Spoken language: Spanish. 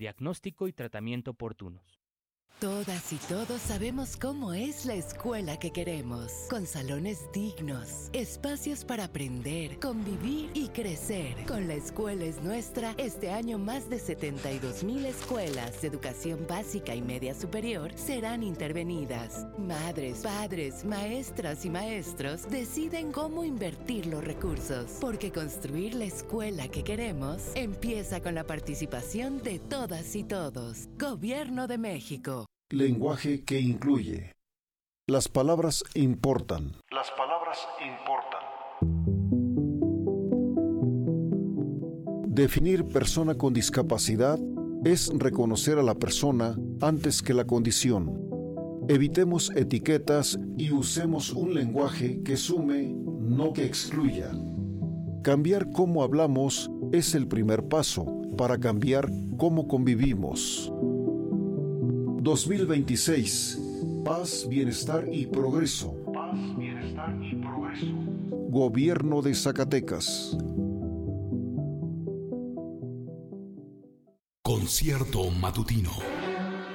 diagnóstico y tratamiento oportunos. Todas y todos sabemos cómo es la escuela que queremos, con salones dignos, espacios para aprender, convivir y crecer. Con La Escuela es Nuestra, este año más de 72,000 escuelas de educación básica y media superior serán intervenidas. Madres, padres, maestras y maestros deciden cómo invertir los recursos, porque construir la escuela que queremos empieza con la participación de todas y todos. Gobierno de México. Lenguaje que incluye. Las palabras importan. Las palabras importan. Definir persona con discapacidad es reconocer a la persona antes que la condición. Evitemos etiquetas y usemos un lenguaje que sume, no que excluya. Cambiar cómo hablamos es el primer paso para cambiar cómo convivimos. 2026. Paz, bienestar y progreso. Paz, bienestar y progreso. Gobierno de Zacatecas. Concierto matutino.